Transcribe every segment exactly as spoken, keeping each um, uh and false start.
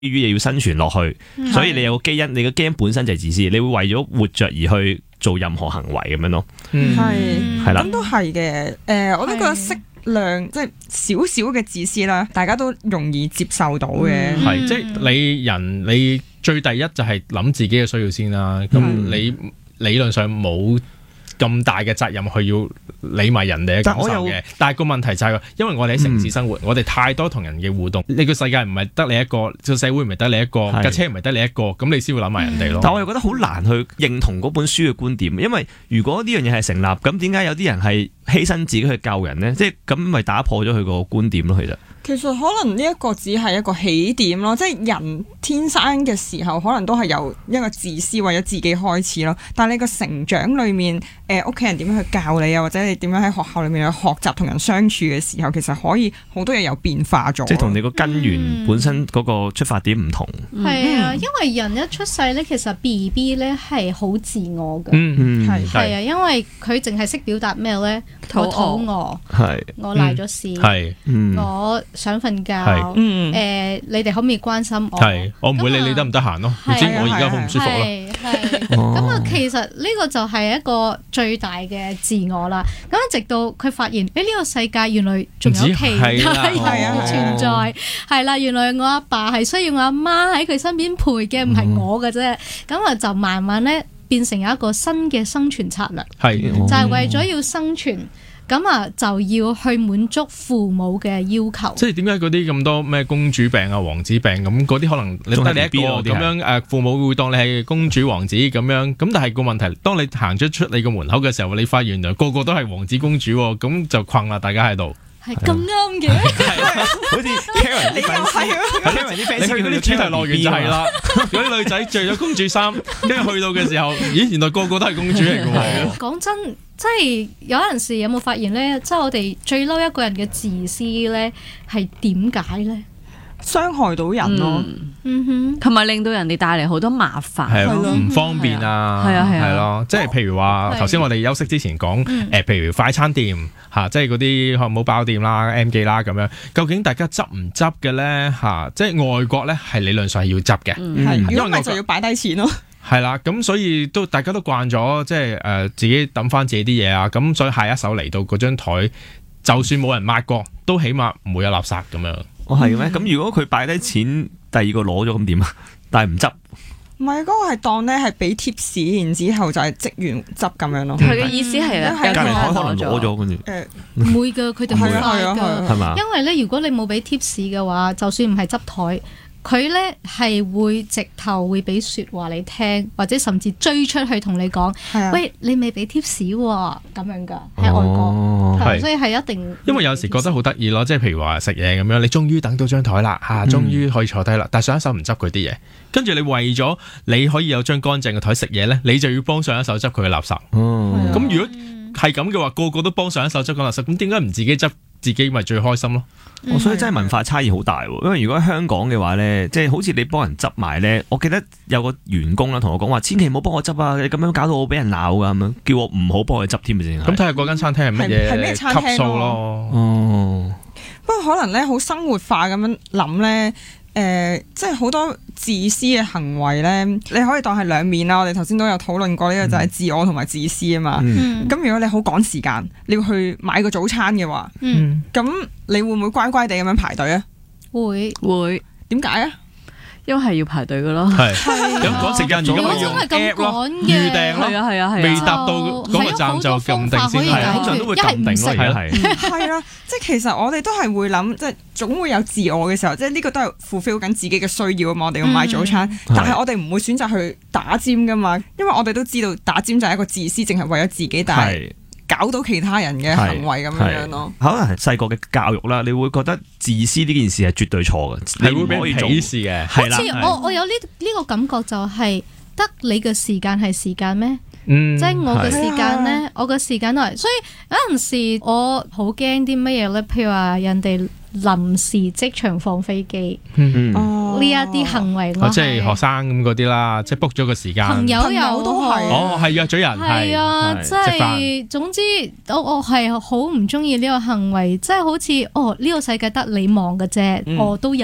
於你要生存落去， 嗯、 所以你有個基因，你個基因本身就係自私，你會為咗活着而去做任何行為咁樣咯。 係係啦， 咁都係嘅。誒，我都覺得適量即係少少嘅自私啦，大家都容易接受到嘅。 係、嗯、即係你人你最第一就係諗自己嘅需要先啦。咁你理論上冇咁大嘅責任去要理埋人哋嘅感受嘅，但係個問題就係、是，因為我哋喺城市生活，嗯、我哋太多同人嘅互動，呢個世界唔係得你一個，個社會唔係得你一個，架車唔係得你一個，咁你先會諗埋人哋咯。 但我又覺得好難去認同嗰本書嘅觀點，因為如果呢樣嘢係成立，咁點解有啲人係犧牲自己去救人呢？即係咁咪打破咗佢個觀點咯，其實。 其實可能呢一個只係一個起點咯，即係人天生嘅時候，可能都係由一個自私為咗自己開始咯。但係你個成長裏面，誒屋企人點樣去教你啊，或者你點樣喺學校裏面去學習同人相處嘅時候，其實可以好多嘢有變化咗。 即係同你個根源本身嗰個出發點唔同。 係、嗯、啊，因為人一出世咧，其實 B B 咧係好自我嘅。 嗯嗯， 係係啊，因為佢淨係識表達咩咧？我肚餓， 係我賴咗屎， 係、 嗯、我想瞓覺，誒、 嗯呃，你哋可唔可以關心我？ 係，我唔會理你得唔得閒咯。你知我而家好唔舒服啦。 係咁啊，其實呢個就係一個最大嘅自我啦。咁直到佢發現，誒、欸、呢、這個世界原來仲有其他人存在，係啦，原來我阿爸係需要我阿媽喺佢身邊陪嘅，唔係我嘅啫。咁啊，就慢慢咧變成有一個新嘅生存策略， 係就係、是、為咗要生存。咁啊，就要去滿足父母嘅要求。 即係點解嗰啲咁多咩公主病啊、王子病咁嗰啲可能你得你一個咁樣誒，父母會當你係公主王子咁樣。咁但係個問題，當你行咗出你個門口嘅時候，你發現原來個個都係王子公主，咁就困啦，大家喺度。 係咁啱嘅， 好似 Karen 啲 fans，Karen 啲 fans 你去嗰啲主題樂園就係啦，嗰啲女仔着咗公主衫，跟住去到嘅時候，咦，原來個個都係公主嚟嘅喎。 講真，即係有陣時有冇發現咧？即係我哋最嬲一個人嘅自私咧，係點解咧？ 傷害到人咯， 嗯哼，同埋令到人哋帶嚟好多麻煩， 係咯，唔方便啊， 係啊係啊， 係咯，即係譬如話頭先我哋休息之前講誒，譬如快餐店嚇，即係嗰啲漢堡包店啦、M 記啦咁樣，究竟大家執唔執嘅咧嚇？即係外國咧係理論上係要執嘅， 係如果唔係就要擺低錢咯。 係啦，咁所以都大家都慣咗，即係誒自己抌翻自己啲嘢啊，咁所以下一手嚟到嗰張台，就算冇人抹過，都起碼唔會有垃圾咁樣。 哦，係咩？咁如果佢擺低錢，第二個攞咗咁點啊？但係唔執， 唔係嗰個係當咧係俾貼士，然之後就係職員執咁樣咯。 佢嘅意思係啊， 隔離台可能攞咗跟住。 誒唔會㗎，佢哋好快㗎， 係嘛？ 因為咧，如果你冇俾貼士嘅話，就算唔係執台。佢咧係會直頭會俾説話你聽，或者甚至追出去同你講，喂，你未俾 tips 喎，咁樣噶喺外國， 哦、 所以係一定。 因為有時覺得好得意咯，即係譬如話食嘢咁樣，你終於等到張台啦，嚇、啊，終於可以坐低啦，但係上一手唔執佢啲嘢，跟住你為咗你可以有張乾淨嘅台食嘢咧，你就要幫上一手執佢嘅垃圾。咁、 嗯、 如果係咁嘅話，個個都幫上一手執個垃圾，咁點解唔自己執？自己咪最開心咯、 嗯，所以真係文化差異好大喎。因為如果喺香港嘅話咧，即係好似你幫人執埋咧，我記得有個員工啦同我講話，千祈唔好幫我執啊！你咁樣搞到我俾人鬧噶咁樣，叫我唔好幫佢執添嘅先。 咁睇下嗰間餐廳係乜嘢級數咯。哦， 不過可能咧好生活化咁樣諗咧。誒、呃，即係好多自私嘅行為咧，你可以當係兩面啦。我哋頭先都有討論過呢個就係自我同埋自私啊嘛。咁、嗯、如果你好趕時間，你要去買個早餐嘅話，咁、嗯、你會唔會乖乖地咁樣排隊啊？ 會會， 點解啊？ 因為係要排隊嘅咯， 係咁趕時間，而家咪用 app 咯，預訂咯， 係啊係啊係啊， 未搭到嗰個站就撳定先，係通常都會撳定咯，而家係係啦，即係其實我哋都係會諗，即係總會有自我嘅時候，即係呢個都係 fulfill 緊自己嘅需要啊嘛。我哋要買早餐，嗯、但係我哋唔會選擇去打尖噶嘛，因為我哋都知道打尖就係一個自私，淨係為咗自己，但係搞到其他人嘅行為咁樣咯。 可能係細個嘅教育啦，你會覺得自私呢件事係絕對錯嘅，你會俾人鄙視嘅。 好似我我有呢呢個感覺就係、是、得你嘅時間係時間咩？ 嗯、 即係我嘅時間咧，我嘅時間都係。所以有陣時我好驚啲乜嘢咧？譬如話人哋臨時即場放飛機，呢一啲行為我、 哦、即係學生咁嗰啲啦，即係 book 咗個時間。 朋友有都係， 哦係約咗人， 係啊，即係總之我我係好唔中意呢個行為，即係好似哦呢、呢個世界得你忙嘅啫，我、嗯哦、都有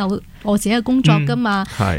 我自己嘅工作噶嘛。 係